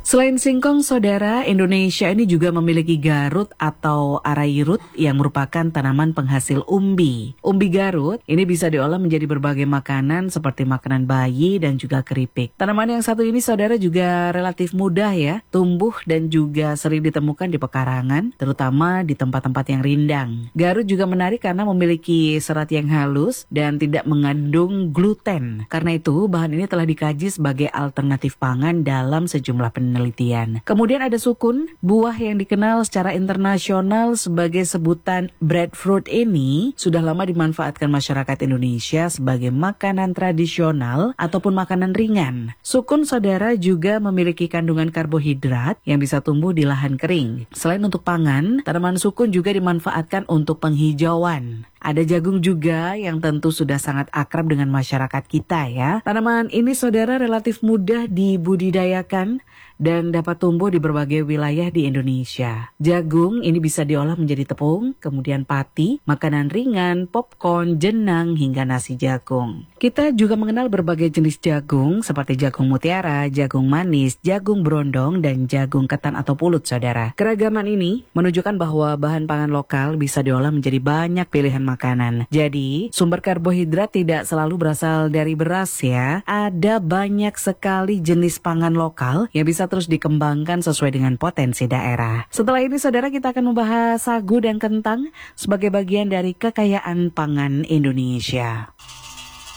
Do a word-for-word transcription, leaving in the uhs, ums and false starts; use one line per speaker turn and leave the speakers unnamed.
Selain singkong, saudara, Indonesia ini juga memiliki Garut atau arairut yang merupakan tanaman penghasil umbi. Umbi Garut ini bisa diolah menjadi berbagai makanan seperti makanan bayi dan juga keripik. Tanaman yang satu ini, saudara, juga relatif mudah ya, tumbuh dan juga sering ditemukan di pekarangan, terutama di tempat-tempat yang rindang. Garut juga menarik karena memiliki serat yang halus dan tidak mengandung gluten. Karena itu, bahan ini telah dikaji sebagai alternatif pangan dalam sejumlah penelitian. penelitian. Kemudian ada sukun, buah yang dikenal secara internasional sebagai sebutan breadfruit ini sudah lama dimanfaatkan masyarakat Indonesia sebagai makanan tradisional ataupun makanan ringan. Sukun, saudara, juga memiliki kandungan karbohidrat yang bisa tumbuh di lahan kering. Selain untuk pangan, tanaman sukun juga dimanfaatkan untuk penghijauan. Ada jagung juga yang tentu sudah sangat akrab dengan masyarakat kita ya. Tanaman ini, saudara, relatif mudah dibudidayakan dan dapat tumbuh di berbagai wilayah di Indonesia. Jagung ini bisa diolah menjadi tepung, kemudian pati, makanan ringan, popcorn, jenang, hingga nasi jagung. Kita juga mengenal berbagai jenis jagung seperti jagung mutiara, jagung manis, jagung brondong, dan jagung ketan atau pulut, saudara. Keragaman ini menunjukkan bahwa bahan pangan lokal bisa diolah menjadi banyak pilihan makanan. Jadi, sumber karbohidrat tidak selalu berasal dari beras ya. Ada banyak sekali jenis pangan lokal yang bisa terus dikembangkan sesuai dengan potensi daerah. Setelah ini, saudara, kita akan membahas sagu dan kentang sebagai bagian dari kekayaan pangan Indonesia.